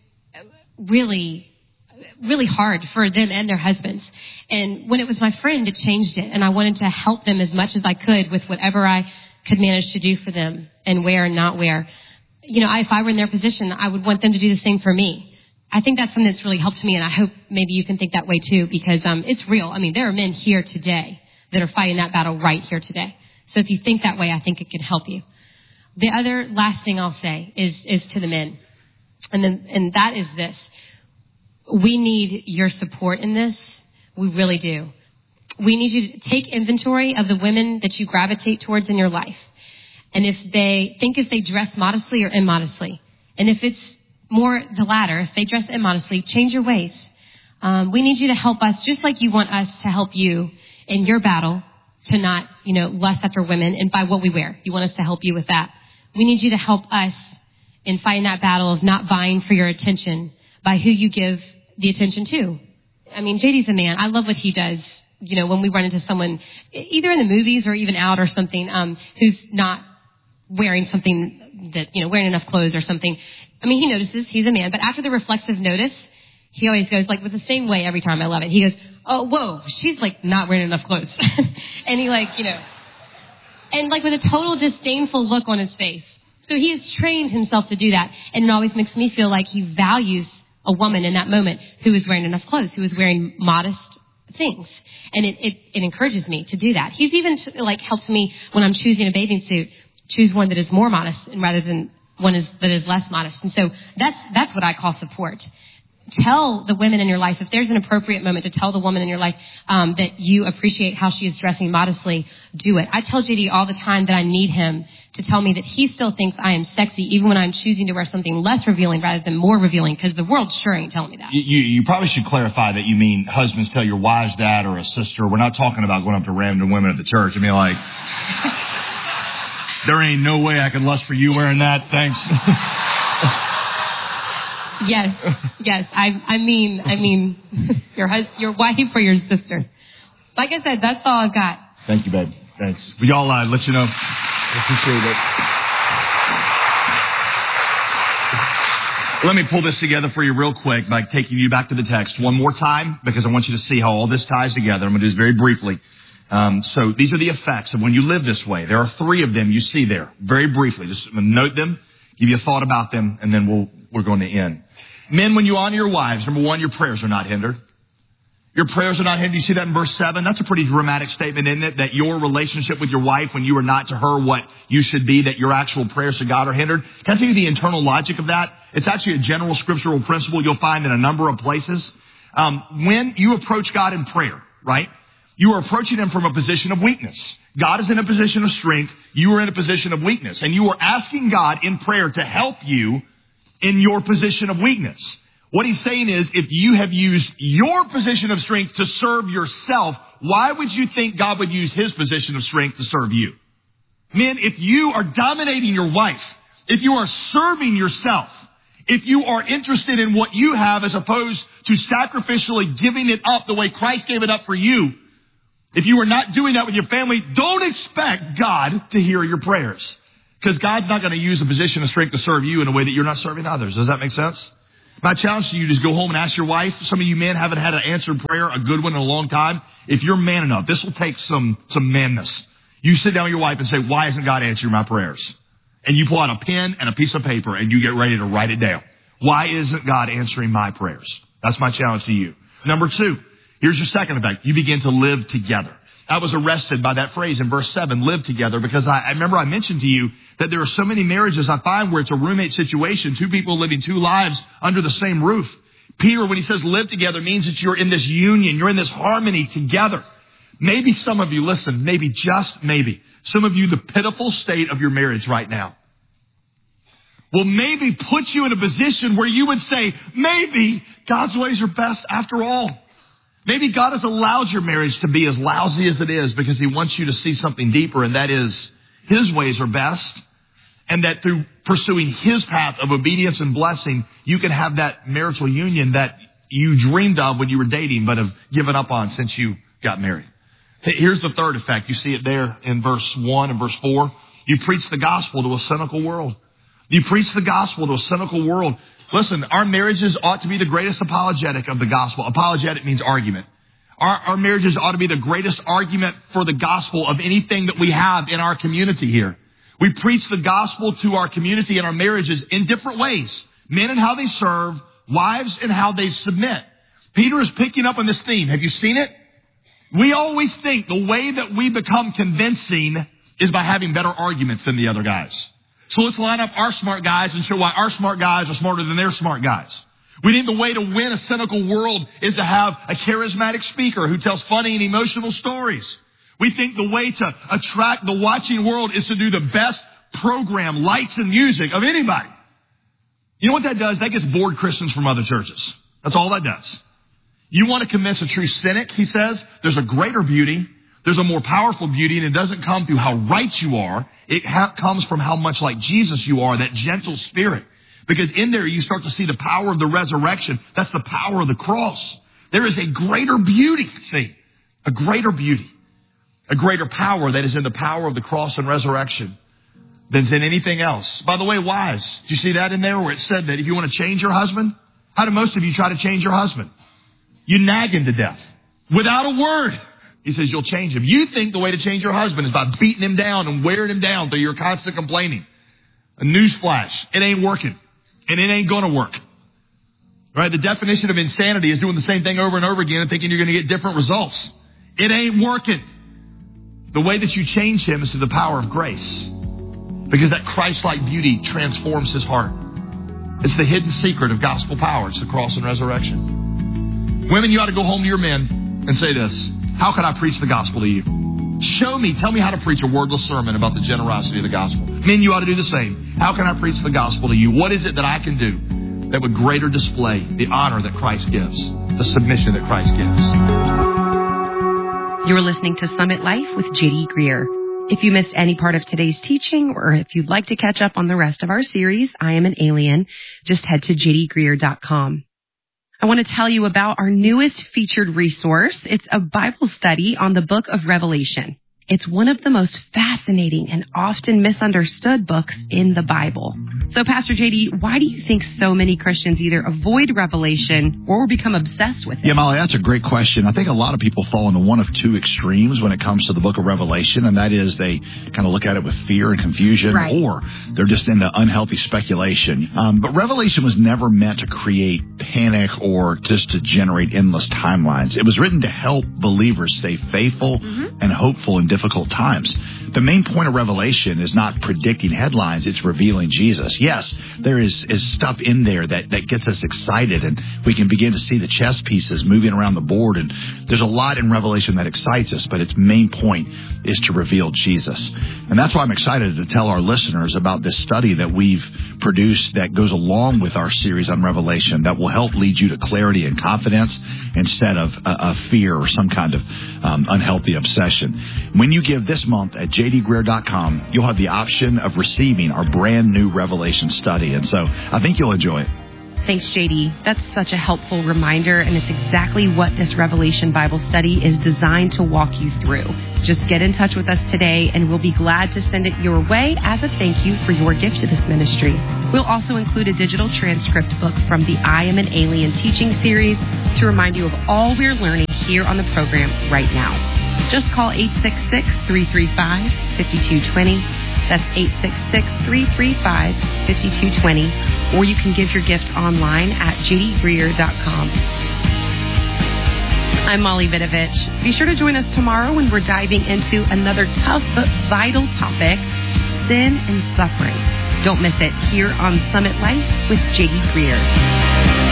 Speaker 12: really, really hard for them and their husbands. And when it was my friend, it changed it, and I wanted to help them as much as I could with whatever I could manage to do for them and where and not where. You know, if I were in their position, I would want them to do the same for me. I think that's something that's really helped me, and I hope maybe you can think that way too, because um, it's real. I mean, there are men here today that are fighting that battle right here today. So if you think that way, I think it can help you. The other last thing I'll say is is to the men, and then and that is this: we need your support in this. We really do. We need you to take inventory of the women that you gravitate towards in your life. And if they think if they dress modestly or immodestly. And if it's more the latter, if they dress immodestly, change your ways. Um, we need you to help us just like you want us to help you in your battle to not, you know, lust after women and by what we wear. You want us to help you with that. We need you to help us in fighting that battle of not vying for your attention by who you give the attention to. I mean, J D's a man. I love what he does. You know, when we run into someone, either in the movies or even out or something, um, who's not wearing something that, you know, wearing enough clothes or something. I mean, he notices, he's a man, but after the reflexive notice, he always goes like with the same way every time. I love it. He goes, oh, whoa, she's like not wearing enough clothes. And he like, you know, and like with a total disdainful look on his face. So he has trained himself to do that. And it always makes me feel like he values a woman in that moment who is wearing enough clothes, who is wearing modest things. And it, it, it encourages me to do that. He's even like helped me when I'm choosing a bathing suit, choose one that is more modest and rather than one is, that is less modest. And so that's, that's what I call support. Tell the women in your life, if there's an appropriate moment to tell the woman in your life um, that you appreciate how she is dressing modestly, do it. I tell J D all the time that I need him to tell me that he still thinks I am sexy, even when I'm choosing to wear something less revealing rather than more revealing, because the world sure ain't telling me that.
Speaker 11: You, you, you probably should clarify that you mean husbands tell your wives that, or a sister. We're not talking about going up to random women at the church. I mean, like, there ain't no way I can lust for you wearing that. Thanks.
Speaker 12: Yes, yes. I, I mean, I mean, your hus- your wife or your sister. Like I said, that's all I've got.
Speaker 11: Thank you, babe. Thanks. We all uh, let you know. Appreciate it. Let me pull this together for you real quick by taking you back to the text one more time, because I want you to see how all this ties together. I'm going to do this very briefly. Um, so these are the effects of when you live this way. There are three of them you see there. Very briefly, just note them, give you a thought about them, and then we'll, we're going to end. Men, when you honor your wives, number one, your prayers are not hindered. Your prayers are not hindered. You see that in verse seven? That's a pretty dramatic statement, isn't it? That your relationship with your wife, when you are not to her what you should be, that your actual prayers to God are hindered. Can I tell you the internal logic of that? It's actually a general scriptural principle you'll find in a number of places. Um, when you approach God in prayer, right? You are approaching Him from a position of weakness. God is in a position of strength. You are in a position of weakness. And you are asking God in prayer to help you in your position of weakness. What he's saying is, if you have used your position of strength to serve yourself, why would you think God would use His position of strength to serve you? Men, if you are dominating your wife, if you are serving yourself, if you are interested in what you have as opposed to sacrificially giving it up the way Christ gave it up for you, if you are not doing that with your family, don't expect God to hear your prayers. Because God's not going to use a position of strength to serve you in a way that you're not serving others. Does that make sense? My challenge to you is go home and ask your wife. Some of you men haven't had an answered prayer, a good one in a long time. If you're man enough, this will take some, some manness. You sit down with your wife and say, why isn't God answering my prayers? And you pull out a pen and a piece of paper and you get ready to write it down. Why isn't God answering my prayers? That's my challenge to you. Number two, here's your second effect. You begin to live together. I was arrested by that phrase in verse seven, live together, because I, I remember I mentioned to you that there are so many marriages I find where it's a roommate situation, two people living two lives under the same roof. Peter, when he says live together, means that you're in this union, you're in this harmony together. Maybe some of you, listen, maybe, just maybe, some of you, the pitiful state of your marriage right now will maybe put you in a position where you would say, maybe God's ways are best after all. Maybe God has allowed your marriage to be as lousy as it is because He wants you to see something deeper, and that is His ways are best, and that through pursuing His path of obedience and blessing, you can have that marital union that you dreamed of when you were dating but have given up on since you got married. Here's the third effect. You see it there in verse one and verse four. You preach the gospel to a cynical world. You preach the gospel to a cynical world. Listen, our marriages ought to be the greatest apologetic of the gospel. Apologetic means argument. Our, our marriages ought to be the greatest argument for the gospel of anything that we have in our community here. We preach the gospel to our community and our marriages in different ways. Men and how they serve, wives and how they submit. Peter is picking up on this theme. Have you seen it? We always think the way that we become convincing is by having better arguments than the other guys. So let's line up our smart guys and show why our smart guys are smarter than their smart guys. We think the way to win a cynical world is to have a charismatic speaker who tells funny and emotional stories. We think the way to attract the watching world is to do the best program, lights and music of anybody. You know what that does? That gets bored Christians from other churches. That's all that does. You want to convince a true cynic, he says, there's a greater beauty. There's a more powerful beauty, and it doesn't come through how right you are. It ha- comes from how much like Jesus you are, that gentle spirit. Because in there you start to see the power of the resurrection. That's the power of the cross. There is a greater beauty, see, a greater beauty, a greater power that is in the power of the cross and resurrection than in anything else. By the way, wives, do you see that in there where it said that if you want to change your husband, how do most of you try to change your husband? You nag him to death without a word. He says you'll change him. You think the way to change your husband is by beating him down and wearing him down through your constant complaining. A newsflash, it ain't working. And it ain't going to work. Right? The definition of insanity is doing the same thing over and over again and thinking you're going to get different results. It ain't working. The way that you change him is through the power of grace. Because that Christ-like beauty transforms his heart. It's the hidden secret of gospel power. It's the cross and resurrection. Women, you ought to go home to your men and say this. How can I preach the gospel to you? Show me, tell me how to preach a wordless sermon about the generosity of the gospel. Men, you ought to do the same. How can I preach the gospel to you? What is it that I can do that would greater display the honor that Christ gives, the submission that Christ gives?
Speaker 10: You're listening to Summit Life with J D Greer. If you missed any part of today's teaching, or if you'd like to catch up on the rest of our series, I Am an Alien, just head to j d greer dot com. I want to tell you about our newest featured resource. It's a Bible study on the book of Revelation. It's one of the most fascinating and often misunderstood books in the Bible. So, Pastor J D, why do you think so many Christians either avoid Revelation or become obsessed with it?
Speaker 11: Yeah, Molly, that's a great question. I think a lot of people fall into one of two extremes when it comes to the book of Revelation, and that is they kind of look at it with fear and confusion,
Speaker 10: right,
Speaker 11: or they're just into unhealthy speculation. Um, but Revelation was never meant to create panic or just to generate endless timelines. It was written to help believers stay faithful mm-hmm. and hopeful in difficult times. The main point of Revelation is not predicting headlines, it's revealing Jesus. Yes, there is, is stuff in there that, that gets us excited, and we can begin to see the chess pieces moving around the board, and there's a lot in Revelation that excites us, but its main point is to reveal Jesus. And that's why I'm excited to tell our listeners about this study that we've produced that goes along with our series on Revelation that will help lead you to clarity and confidence instead of uh, of fear or some kind of um, unhealthy obsession. When you give this month at j d greer dot com, you'll have the option of receiving our brand new Revelation study. And so I think you'll enjoy it.
Speaker 10: Thanks, J D. That's such a helpful reminder, and it's exactly what this Revelation Bible study is designed to walk you through. Just get in touch with us today, and we'll be glad to send it your way as a thank you for your gift to this ministry. We'll also include a digital transcript book from the I Am an Alien teaching series to remind you of all we're learning here on the program right now. Just call eight six six, three three five, five two two zero. That's eight six six, three three five, five two two zero. Or you can give your gift online at j d greer dot com. I'm Molly Vidovich. Be sure to join us tomorrow when we're diving into another tough but vital topic, sin and suffering. Don't miss it here on Summit Life with J D Greer.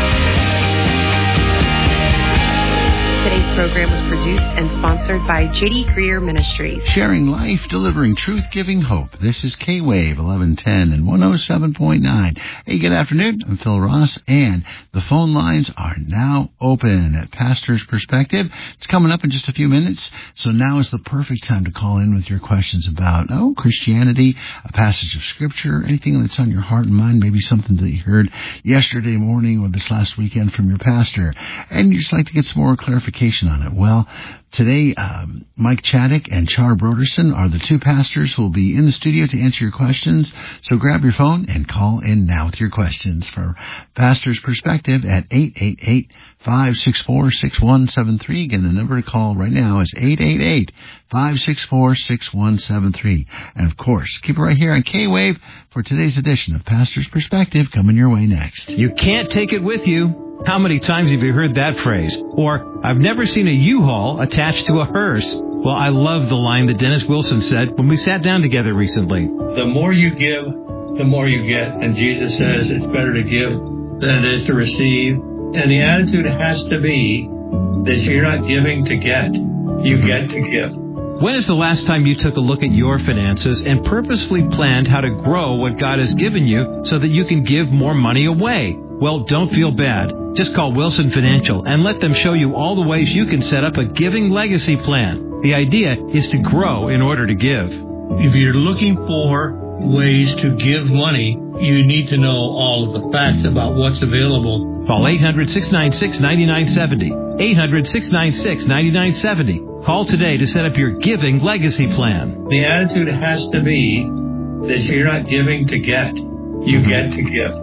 Speaker 10: Today's program was produced and sponsored by J D Greer Ministries.
Speaker 4: Sharing life, delivering truth, giving hope. This is K-Wave eleven ten and one oh seven point nine. Hey, good afternoon. I'm Phil Ross, and the phone lines are now open at Pastor's Perspective. It's coming up in just a few minutes, so now is the perfect time to call in with your questions about, oh, Christianity, a passage of Scripture, anything that's on your heart and mind, maybe something that you heard yesterday morning or this last weekend from your pastor, and you just like to get some more clarification on it. Well, today, um, Mike Chaddick and Char Broderson are the two pastors who will be in the studio to answer your questions. So grab your phone and call in now with your questions for Pastor's Perspective at eight eight eight, five six four, six one seven three. Again, the number to call right now is eight eight eight, five six four, six one seven three. And of course, keep it right here on K-Wave for today's edition of Pastor's Perspective, coming your way next.
Speaker 13: You can't take it with you. How many times have you heard that phrase? Or, I've never seen a U-Haul attached to a hearse. Well, I love the line that Dennis Wilson said when we sat down together recently.
Speaker 14: The more you give, the more you get. And Jesus says it's better to give than it is to receive. And the attitude has to be that you're not giving to get. You get to give.
Speaker 13: When is the last time you took a look at your finances and purposefully planned how to grow what God has given you so that you can give more money away? Well, don't feel bad. Just call Wilson Financial and let them show you all the ways you can set up a giving legacy plan. The idea is to grow in order to give.
Speaker 14: If you're looking for ways to give money, you need to know all of the facts about what's available.
Speaker 13: Call eight hundred, six nine six, nine nine seven zero. eight hundred, six nine six, nine nine seven zero. Call today to set up your giving legacy plan.
Speaker 14: The attitude has to be that you're not giving to get. You get to give.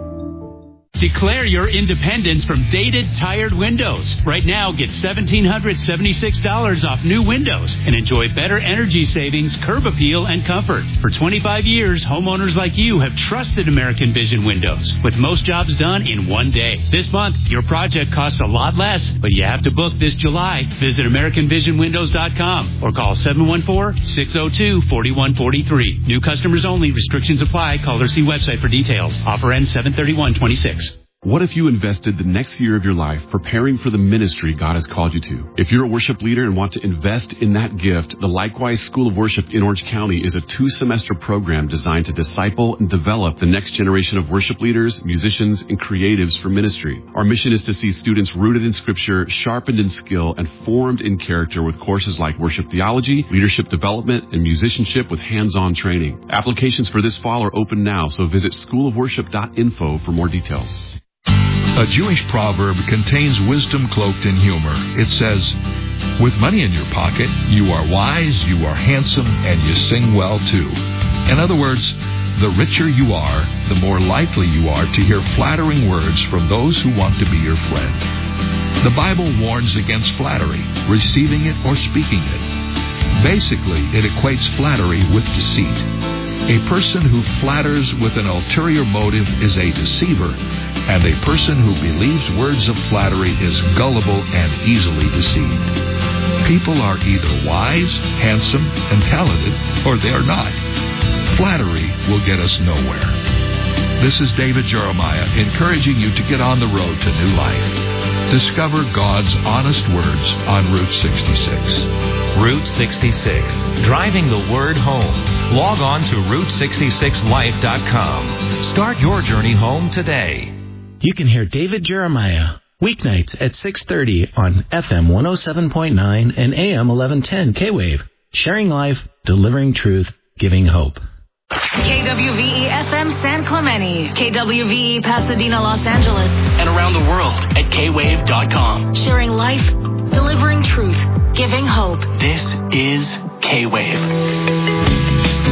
Speaker 6: Declare your independence from dated, tired windows. Right now, get one thousand seven hundred seventy-six dollars off new windows and enjoy better energy savings, curb appeal, and comfort. For twenty-five years, homeowners like you have trusted American Vision Windows, with most jobs done in one day. This month, your project costs a lot less, but you have to book this July. Visit American Vision Windows dot com or call seven one four, six oh two, four one four three. New customers only. Restrictions apply. Call or see website for details. Offer ends seven thirty-one twenty-six.
Speaker 15: What if you invested the next year of your life preparing for the ministry God has called you to? If you're a worship leader and want to invest in that gift, the Likewise School of Worship in Orange County is a two-semester program designed to disciple and develop the next generation of worship leaders, musicians, and creatives for ministry. Our mission is to see students rooted in Scripture, sharpened in skill, and formed in character with courses like worship theology, leadership development, and musicianship with hands-on training. Applications for this fall are open now, so visit school of worship dot info for more details.
Speaker 16: A Jewish proverb contains wisdom cloaked in humor. It says, "With money in your pocket, you are wise, you are handsome, and you sing well too." In other words, the richer you are, the more likely you are to hear flattering words from those who want to be your friend. The Bible warns against flattery, receiving it or speaking it. Basically, it equates flattery with deceit. A person who flatters with an ulterior motive is a deceiver, and a person who believes words of flattery is gullible and easily deceived. People are either wise, handsome, and talented, or they are not. Flattery will get us nowhere. This is David Jeremiah, encouraging you to get on the road to new life. Discover God's honest words on Route sixty-six.
Speaker 17: Route sixty-six, driving the word home. Log on to route sixty-six life dot com. Start your journey home today.
Speaker 18: You can hear David Jeremiah weeknights at six thirty on F M one oh seven point nine and A M eleven ten K-Wave. Sharing life, delivering truth, giving hope.
Speaker 19: K W V E F M San Clemente, K W V E Pasadena, Los Angeles,
Speaker 20: and around the world at K wave dot com.
Speaker 19: Sharing life, delivering truth, giving hope.
Speaker 20: This is K-Wave.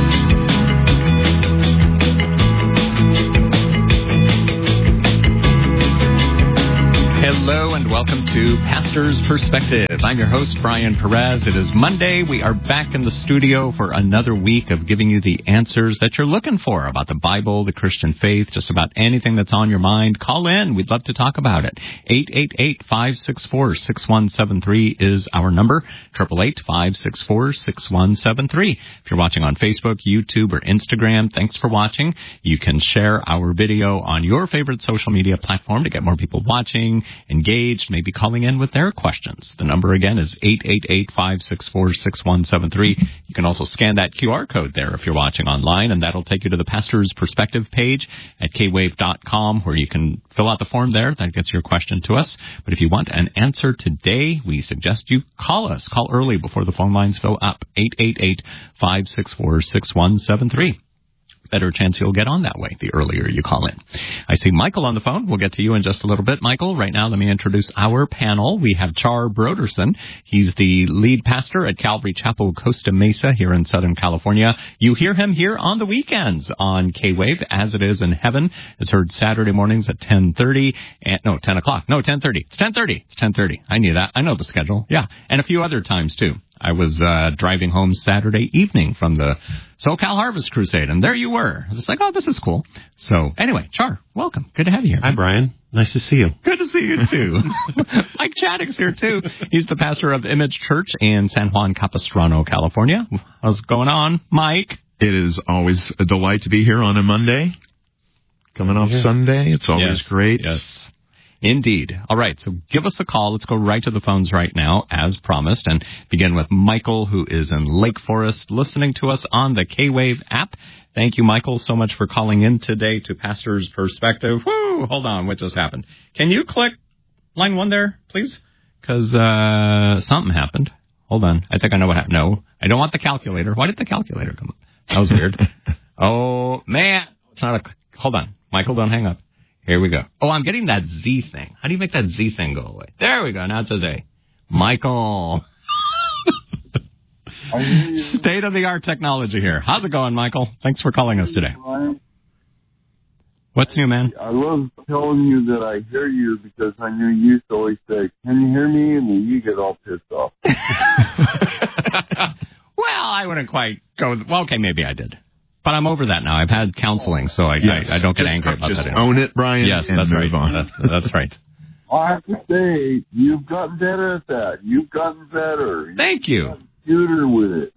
Speaker 21: Hello and welcome to Pastor's Perspective. I'm your host, Brian Perez. It is Monday. We are back in the studio for another week of giving you the answers that you're looking for about the Bible, the Christian faith, just about anything that's on your mind. Call in. We'd love to talk about it. eight eight eight, five six four, six one seven three is our number. eight eight eight, five six four, six one seven three. If you're watching on Facebook, YouTube, or Instagram, thanks for watching. You can share our video on your favorite social media platform to get more people watching, engaged, maybe calling in with their questions. The number again is eight eight eight, five six four, six one seven three. You can also scan that Q R code there if you're watching online, and that'll take you to the Pastor's Perspective page at K wave dot com, where you can fill out the form there. That gets your question to us. But if you want an answer today, we suggest you call us. Call early before the phone lines fill up. eight eight eight, five six four, six one seven three. Better chance you'll get on that way the earlier you call in. I see Michael on the phone. We'll get to you in just a little bit, Michael. Right now, let me introduce our panel. We have Char Broderson. He's the lead pastor at Calvary Chapel, Costa Mesa here in Southern California. You hear him here on the weekends on K-Wave, As It Is in Heaven. It's heard Saturday mornings at ten thirty. And, no, ten o'clock. No, ten thirty. It's ten thirty. It's ten thirty. I knew that. I know the schedule. Yeah. And a few other times, too. I was uh, driving home Saturday evening from the SoCal Harvest Crusade, and there you were. I was just like, oh, this is cool. So anyway, Char, welcome. Good to have you here.
Speaker 22: Hi, Brian. Nice to see you.
Speaker 21: Good to see you, too. Mike Chaddick's here, too. He's the pastor of Image Church in San Juan Capistrano, California. How's it going on, Mike?
Speaker 23: It is always a delight to be here on a Monday. Coming off Sunday, it's always
Speaker 21: yes,
Speaker 23: great.
Speaker 21: Yes. Indeed. All right, so give us a call. Let's go right to the phones right now, as promised, and begin with Michael, who is in Lake Forest, listening to us on the K-Wave app. Thank you, Michael, so much for calling in today to Pastor's Perspective. Woo! Hold on, what just happened? Can you click line one there, please? Because uh, something happened. Hold on. I think I know what happened. No, I don't want the calculator. Why did the calculator come up? That was weird. Oh, man. It's not a... Hold on. Michael, don't hang up. Here we go. Oh, I'm getting that Z thing. How do you make that Z thing go away? There we go. Now it says A. Michael. State-of-the-art technology here. How's it going, Michael? Thanks for calling us today. What's new, man?
Speaker 24: I love telling you that I hear you because I knew you used to always say, can you hear me? And then you get all pissed off.
Speaker 21: Well, I wouldn't quite go... Well, okay, maybe I did. But I'm over that now. I've had counseling, so I, yes. I, I don't get
Speaker 23: just,
Speaker 21: angry about
Speaker 23: just
Speaker 21: that
Speaker 23: anymore. Own it, Brian,
Speaker 21: yes,
Speaker 23: and
Speaker 21: that's
Speaker 23: move
Speaker 21: right.
Speaker 23: on.
Speaker 21: That, that's right.
Speaker 24: I have to say, you've gotten better at that. You've gotten better.
Speaker 21: Thank you.
Speaker 24: Cuter with it.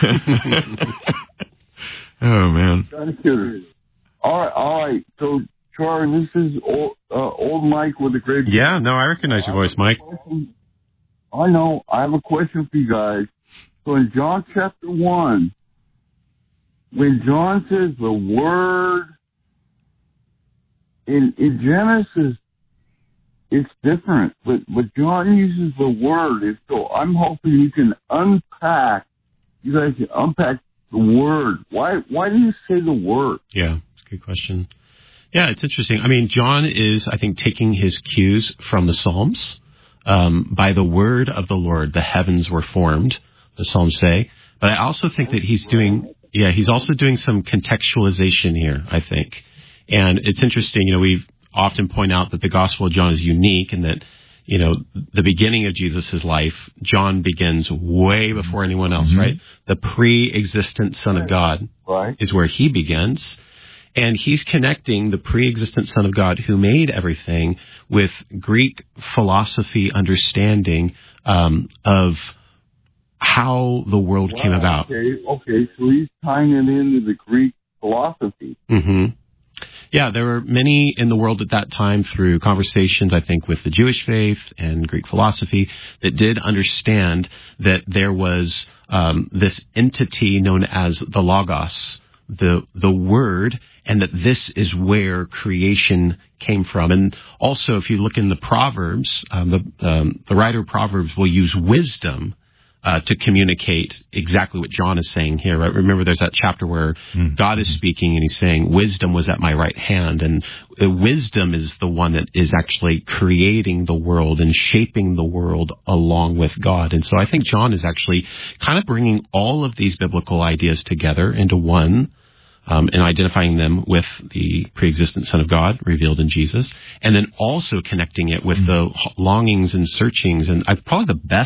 Speaker 23: Oh, man.
Speaker 24: Kind of cuter. All right, all right. So, Charlie, this is old, uh, old Mike with the great...
Speaker 1: Yeah, no, I recognize your voice, Mike.
Speaker 24: I know. I have a question for you guys. So in John chapter one, when John says the word, in, in Genesis, it's different, but, but John uses the word. And so I'm hoping you can unpack, you guys can unpack the word. Why, why do you say the word?
Speaker 1: Yeah, it's a good question. Yeah, it's interesting. I mean, John is, I think, taking his cues from the Psalms. Um, by the word of the Lord, the heavens were formed, the Psalms say. But I also think that he's doing, yeah, he's also doing some contextualization here, I think. And it's interesting, you know, we often point out that the Gospel of John is unique and that, you know, the beginning of Jesus' life, John begins way before anyone else, mm-hmm. right? The pre-existent Son of God
Speaker 24: right.
Speaker 1: is where he begins. And he's connecting the pre-existent Son of God who made everything with Greek philosophy understanding um, of how the world wow, came about.
Speaker 24: Okay, okay, so he's tying it into the Greek philosophy.
Speaker 1: Mm-hmm. Yeah, there were many in the world at that time through conversations, I think, with the Jewish faith and Greek philosophy that did understand that there was um, this entity known as the Logos, the the Word, and that this is where creation came from. And also, if you look in the Proverbs, um, the um, the writer of Proverbs will use wisdom uh, to communicate exactly what John is saying here. Right? Remember, there's that chapter where mm-hmm. God is speaking, and he's saying, "Wisdom was at my right hand," and uh, wisdom is the one that is actually creating the world and shaping the world along with God. And so, I think John is actually kind of bringing all of these biblical ideas together into one. Um, and identifying them with the pre-existent Son of God revealed in Jesus, and then also connecting it with the longings and searchings. And I, probably the best